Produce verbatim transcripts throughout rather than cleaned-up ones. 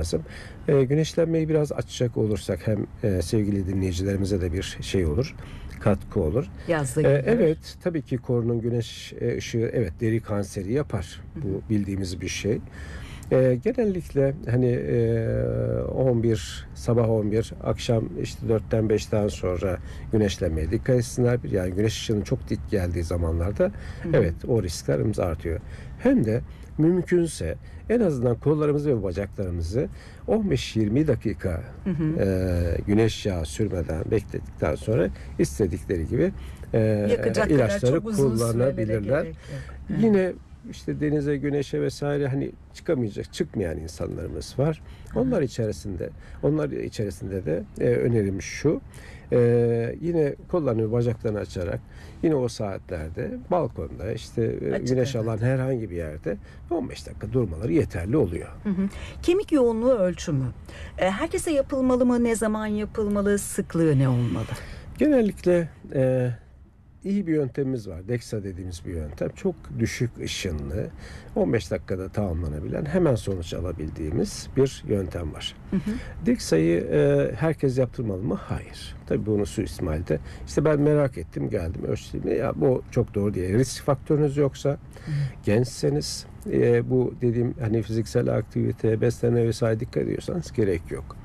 lazım. E, güneşlenmeyi biraz açacak olursak hem e, sevgili dinleyicilerimize de bir şey olur, katkı olur. Yazda Ee, gelir. evet, tabii ki korunun güneş e, ışığı evet deri kanseri yapar. Bu bildiğimiz bir şey. Ee, genellikle hani e, on bir sabah on bir akşam işte dörtten beşten sonra güneşlenmeye dikkat etsinler. Yani güneş ışığının çok dik geldiği zamanlarda evet o risklerimiz artıyor. Hem de mümkünse en azından kollarımızı ve bacaklarımızı on beş yirmi dakika Hı hı. e, güneş yağı sürmeden bekledikten sonra istedikleri gibi e, Yakacak kadar ilaçları çok uzun sürelere kullanabilirler. gerek yok. Yine işte denize, güneşe vesaire hani çıkamayacak, çıkmayan insanlarımız var. Onlar içerisinde, onlar içerisinde de e, önerim şu. E, yine kollarını, bacaklarını açarak yine o saatlerde balkonda işte e, Açık, güneş evet. alan herhangi bir yerde on beş dakika durmaları yeterli oluyor. Hı hı. Kemik yoğunluğu ölçümü. E, herkese yapılmalı mı? Ne zaman yapılmalı? Sıklığı ne olmalı? Genellikle e, iyi bir yöntemimiz var. DEXA dediğimiz bir yöntem. Çok düşük ışınlı, on beş dakikada tamamlanabilen, hemen sonuç alabildiğimiz bir yöntem var. Hı hı. DEXA'yı e, herkes yaptırmalı mı? Hayır. Tabii bunu suistimalde. İşte ben merak ettim, geldim, ölçtüm. Ya bu çok doğru değil. Risk faktörünüz yoksa, hı. gençseniz, e, bu dediğim hani fiziksel aktivite, beslenme vesaire dikkat ediyorsanız gerek yok.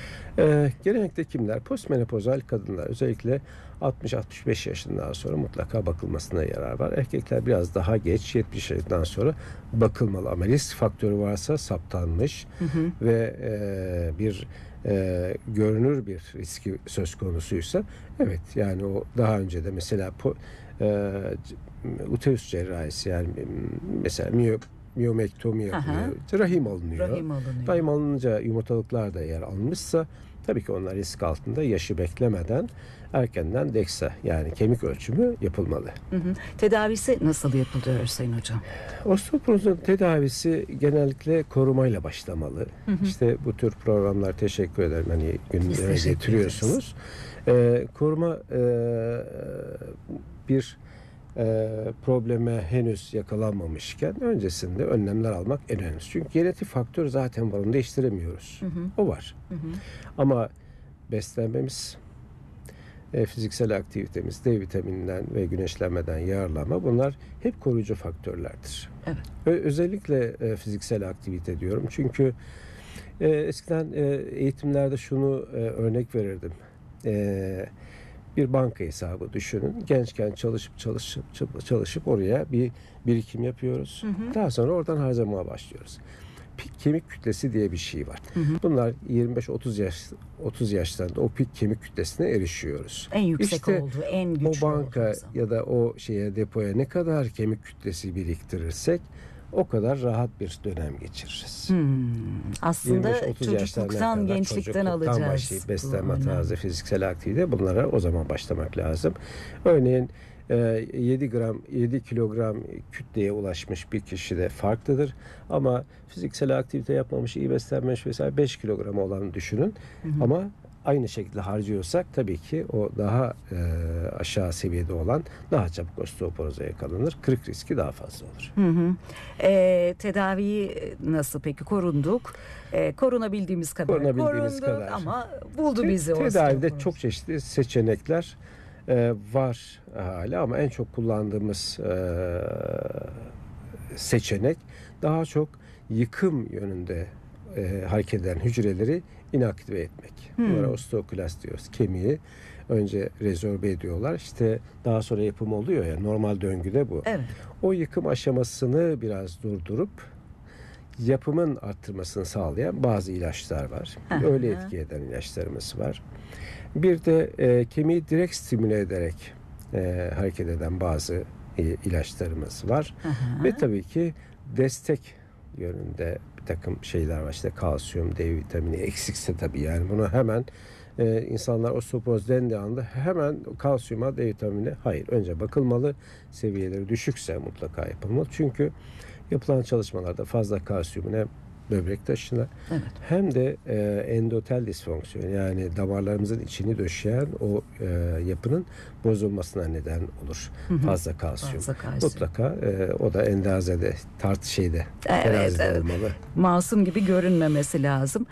Ee, genellikle kimler? Postmenopozal kadınlar, özellikle altmış altmış beş yaşından sonra mutlaka bakılmasına yarar var. Erkekler biraz daha geç, yetmiş yaşından sonra bakılmalı. Ama risk faktörü varsa saptanmış Hı hı. ve e, bir e, görünür bir riski söz konusuysa evet, yani o daha önce de mesela po, e, uterus cerrahisi, yani mesela miyo miyomektomi yapılıyor. Aha. Rahim alınıyor. Rahim alınıyor. Rahim alınınca yumurtalıklar da eğer alınmışsa tabii ki onlar risk altında, yaşı beklemeden erkenden DEXA yani kemik ölçümü yapılmalı. Hı hı. Tedavisi nasıl yapılıyor Sayın Hocam? Osteoporozun tedavisi genellikle korumayla başlamalı. Hı hı. İşte bu tür programlar, teşekkür ederim, hani gündeme teşekkür getiriyorsunuz. Ee, koruma e, bir e, probleme henüz yakalanmamışken öncesinde önlemler almak en önemlisi. Çünkü genetik faktör zaten var, onu değiştiremiyoruz. Hı hı. O var. Hı hı. Ama beslenmemiz, e, fiziksel aktivitemiz, D vitamininden ve güneşlenmeden yararlanma, bunlar hep koruyucu faktörlerdir. Evet. Ö- özellikle e, fiziksel aktivite diyorum. Çünkü e, eskiden e, eğitimlerde şunu e, örnek verirdim. E, bir banka hesabı düşünün. Gençken çalışıp çalışıp çalışıp oraya bir birikim yapıyoruz. Hı hı. Daha sonra oradan harcamaya başlıyoruz. Pik kemik kütlesi diye bir şey var. Hı hı. Bunlar yirmi beş otuz yaş otuz yaşlarında o pik kemik kütlesine erişiyoruz. En yüksek işte olduğu, en güçlü o banka olduğu ya da o şeye, depoya ne kadar kemik kütlesi biriktirirsek o kadar rahat bir dönem geçiririz. Hmm. Aslında çocukluktan, gençlikten alacağız. Başlayıp beslenme tarzı, fiziksel aktivite, bunlara o zaman başlamak lazım. Örneğin yedi gram, yedi kilogram kütleye ulaşmış bir kişi de farklıdır. Ama fiziksel aktivite yapmamış, iyi beslenmiş vesaire beş kilogram olanı düşünün. Hı hı. Ama aynı şekilde harcıyorsak tabii ki o daha e, aşağı seviyede olan daha çabuk osteoporoza yakalanır. Kırık riski daha fazla olur. Hı hı. E, tedaviyi nasıl peki? Korunduk. E, korunabildiğimiz kadar korunabildiğimiz korunduk kadar. ama buldu bizi Te- o Tedavide çok çeşitli seçenekler e, var hala, ama en çok kullandığımız e, seçenek daha çok yıkım yönünde e, hareket eden hücreleri inaktive etmek. Hmm. Bunlara osteoklast diyoruz. Kemiği önce rezorbe ediyorlar. İşte daha sonra yapım oluyor ya, normal döngüde bu. Evet. O yıkım aşamasını biraz durdurup yapımın arttırmasını sağlayan bazı ilaçlar var. Aha. Öyle etki eden ilaçlarımız var. Bir de e, kemiği direkt stimüle ederek e, hareket eden bazı e, ilaçlarımız var. Aha. Ve tabii ki destek yönünde bir takım şeyler var. İşte kalsiyum, D vitamini eksikse tabii, yani bunu hemen e, insanlar osteoporoz dendiği anda hemen kalsiyuma, D vitamini, hayır, önce bakılmalı. Seviyeleri düşükse mutlaka yapılmalı. Çünkü yapılan çalışmalarda fazla kalsiyumun hem böbrek taşına, evet, hem de e, endotel disfonksiyon, yani damarlarımızın içini döşeyen o e, yapının bozulmasına neden olur. Hı hı. Fazla kalsiyum. Fazla kalsiyum. Mutlaka e, o da endazede, tart şeyde, evet, terazide evet, olmalı. Masum gibi görünmemesi lazım.